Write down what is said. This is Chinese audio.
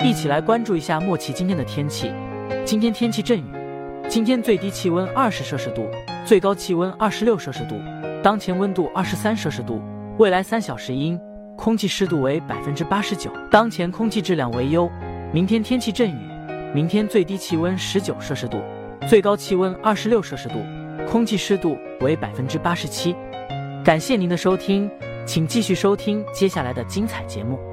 一起来关注一下莫奇今天的天气。今天天气阵雨，今天最低气温20摄氏度，最高气温26摄氏度，当前温度23摄氏度，未来3小时阴，空气湿度为89%，当前空气质量为优。明天天气阵雨，明天最低气温19摄氏度，最高气温26摄氏度，空气湿度为87%。感谢您的收听，请继续收听接下来的精彩节目。